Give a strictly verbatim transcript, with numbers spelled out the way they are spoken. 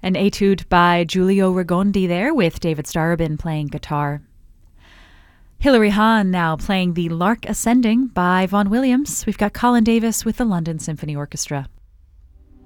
An etude by Giulio Rigondi there with David Starobin playing guitar. Hilary Hahn now playing the Lark Ascending by Vaughan Williams. We've got Colin Davis with the London Symphony Orchestra.